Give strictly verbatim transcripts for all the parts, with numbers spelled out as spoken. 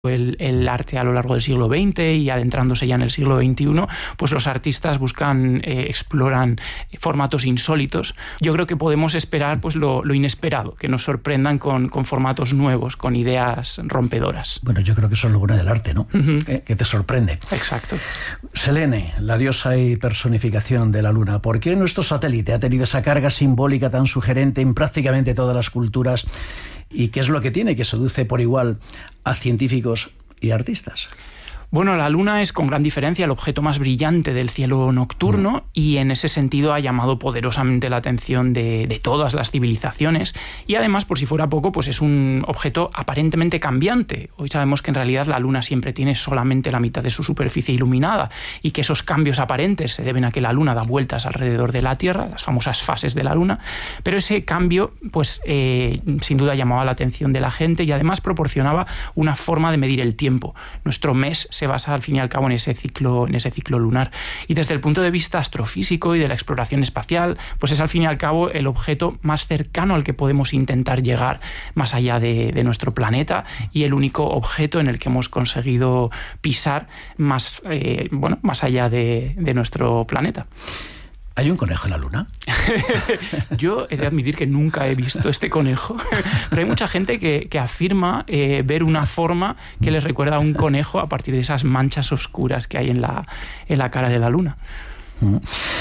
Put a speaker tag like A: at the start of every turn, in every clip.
A: El, el arte a lo largo del siglo veinte y adentrándose ya en el siglo veintiuno, pues los artistas buscan, eh, exploran formatos insólitos. Yo creo que podemos esperar pues lo, lo inesperado, que nos sorprendan con, con formatos nuevos, con ideas rompedoras.
B: Bueno, yo creo que eso es lo bueno del arte, ¿no?
A: Uh-huh.
B: Eh, que te sorprende.
A: Exacto.
B: Selene, la diosa y personificación de la luna. ¿Por qué nuestro satélite ha tenido esa carga simbólica tan sugerente en prácticamente todas las culturas? ¿Y qué es lo que tiene que seduce por igual a científicos y artistas?
A: Bueno, la Luna es con gran diferencia el objeto más brillante del cielo nocturno mm. y en ese sentido ha llamado poderosamente la atención de, de todas las civilizaciones y además, por si fuera poco, pues es un objeto aparentemente cambiante. Hoy sabemos que en realidad la Luna siempre tiene solamente la mitad de su superficie iluminada y que esos cambios aparentes se deben a que la Luna da vueltas alrededor de la Tierra, las famosas fases de la Luna, pero ese cambio pues eh, sin duda llamaba la atención de la gente y además proporcionaba una forma de medir el tiempo. Nuestro mes se basa al fin y al cabo en ese ciclo, en ese ciclo lunar. Y desde el punto de vista astrofísico y de la exploración espacial, pues es al fin y al cabo el objeto más cercano al que podemos intentar llegar más allá de, de nuestro planeta y el único objeto en el que hemos conseguido pisar más, eh, bueno, más allá de, de nuestro planeta.
B: ¿Hay un conejo en la Luna?
A: Yo he de admitir que nunca he visto este conejo, pero hay mucha gente que, que afirma eh, ver una forma que les recuerda a un conejo a partir de esas manchas oscuras que hay en la, en la cara de la Luna.
B: Mm.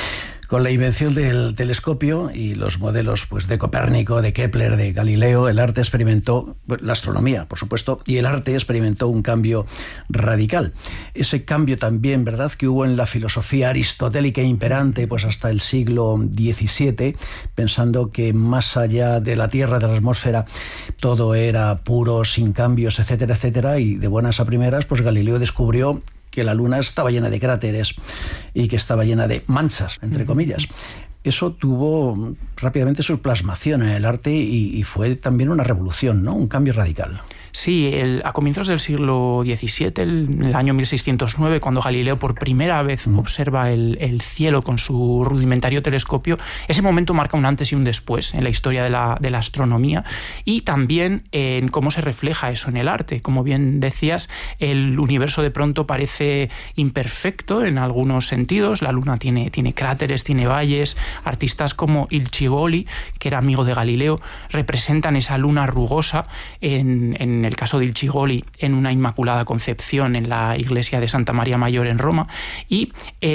B: Con la invención del telescopio y los modelos pues, de Copérnico, de Kepler, de Galileo, el arte experimentó, la astronomía, por supuesto, y el arte experimentó un cambio radical. Ese cambio también, ¿verdad?, que hubo en la filosofía aristotélica imperante pues hasta el siglo diecisiete, pensando que más allá de la Tierra, de la atmósfera, todo era puro, sin cambios, etcétera, etcétera, y de buenas a primeras, pues Galileo descubrió que la Luna estaba llena de cráteres y que estaba llena de manchas, entre comillas. Eso tuvo rápidamente su plasmación en el arte y, y fue también una revolución, ¿no? Un cambio radical.
A: Sí, el, a comienzos del siglo diecisiete, el, el año mil seiscientos nueve, cuando Galileo por primera vez mm. observa el, el cielo con su rudimentario telescopio, ese momento marca un antes y un después en la historia de la, de la astronomía y también en cómo se refleja eso en el arte. Como bien decías, el universo de pronto parece imperfecto en algunos sentidos. La Luna tiene, tiene cráteres, tiene valles. Artistas como Il Cigoli, que era amigo de Galileo, representan esa luna rugosa en, en En el caso de Il Cigoli, en una Inmaculada Concepción en la iglesia de Santa María Mayor en Roma, y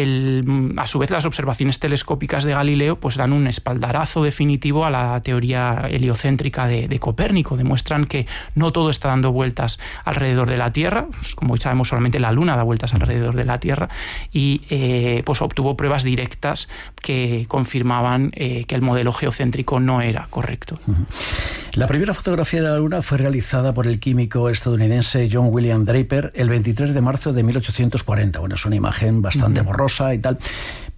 A: el, a su vez las observaciones telescópicas de Galileo pues dan un espaldarazo definitivo a la teoría heliocéntrica de, de Copérnico. Demuestran que no todo está dando vueltas alrededor de la Tierra, pues como sabemos solamente la Luna da vueltas alrededor de la Tierra, y eh, pues obtuvo pruebas directas que confirmaban eh, que el modelo geocéntrico no era correcto.
B: La primera fotografía de la Luna fue realizada por el químico estadounidense John William Draper el veintitrés de marzo de mil ochocientos cuarenta. Bueno, es una imagen bastante uh-huh. borrosa y tal,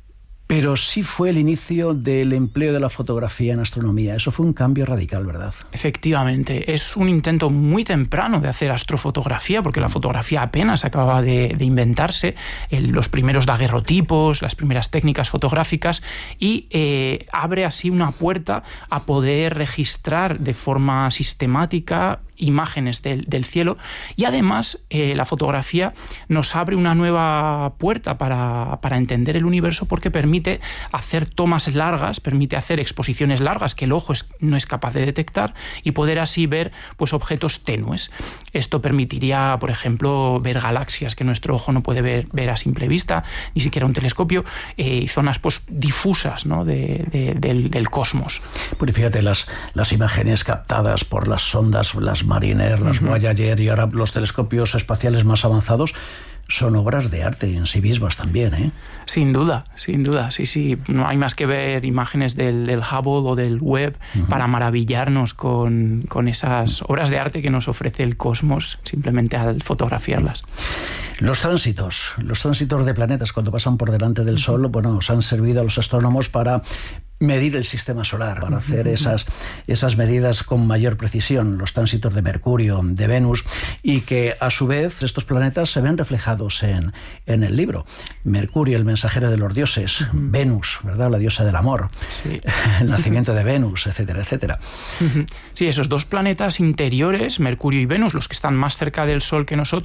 B: pero sí fue el inicio del empleo de la fotografía en astronomía. Eso fue un cambio radical, ¿verdad?
A: Efectivamente, es un intento muy temprano de hacer astrofotografía, porque la fotografía apenas acababa de, de inventarse, el, los primeros daguerrotipos, las primeras técnicas fotográficas, y eh, abre así una puerta a poder registrar de forma sistemática imágenes del, del cielo, y además eh, la fotografía nos abre una nueva puerta para, para entender el universo, porque permite hacer tomas largas, permite hacer exposiciones largas que el ojo es, no es capaz de detectar, y poder así ver pues, objetos tenues. Esto permitiría, por ejemplo, ver galaxias que nuestro ojo no puede ver, ver a simple vista, ni siquiera un telescopio, eh, y zonas pues, difusas, ¿no? de, de, del, del cosmos.
B: Pues fíjate, las, las imágenes captadas por las sondas, las Mariner, las uh-huh. Voyager y ahora los telescopios espaciales más avanzados son obras de arte en sí mismas también, ¿eh?
A: Sin duda, sin duda, sí, sí. No hay más que ver imágenes del, del Hubble o del Webb uh-huh. para maravillarnos con, con esas obras de arte que nos ofrece el cosmos simplemente al fotografiarlas.
B: Los tránsitos, los tránsitos de planetas cuando pasan por delante del uh-huh. Sol, bueno, nos han servido a los astrónomos para medir el sistema solar, para hacer esas, esas medidas con mayor precisión, los tránsitos de Mercurio, de Venus, y que a su vez estos planetas se ven reflejados en, en el libro. Mercurio, el mensajero de los dioses, uh-huh. Venus, ¿verdad?, la diosa del amor, sí. El nacimiento de Venus, etcétera, etcétera.
A: Uh-huh. Sí, esos dos planetas interiores, Mercurio y Venus, los que están más cerca del Sol que nosotros,